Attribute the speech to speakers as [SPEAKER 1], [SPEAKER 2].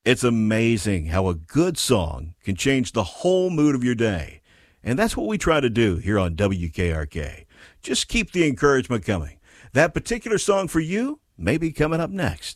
[SPEAKER 1] It's amazing how a good song can change the whole mood of your day. And that's what we try to do here on WKRK. Just keep the encouragement coming. That particular song for you may be coming up next.